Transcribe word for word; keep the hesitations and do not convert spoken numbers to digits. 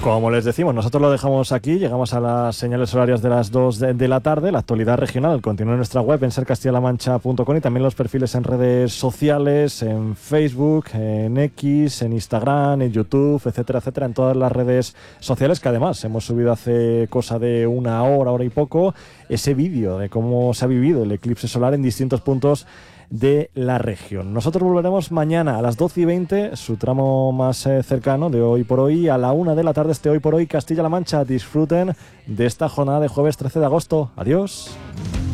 Como les decimos, nosotros lo dejamos aquí, llegamos a las señales horarias de las dos de, de la tarde, la actualidad regional continúa en nuestra web en ser castilla la mancha punto com y también los perfiles en redes sociales, en Facebook, en X, en Instagram, en YouTube, etcétera, etcétera, en todas las redes sociales, que además hemos subido hace cosa de una hora, hora y poco, ese vídeo de cómo se ha vivido el eclipse solar en distintos puntos de la región. Nosotros volveremos mañana a las doce y veinte, su tramo más eh, cercano de Hoy por Hoy, a la una de la tarde este Hoy por Hoy Castilla-La Mancha. Disfruten de esta jornada de jueves trece de agosto. Adiós.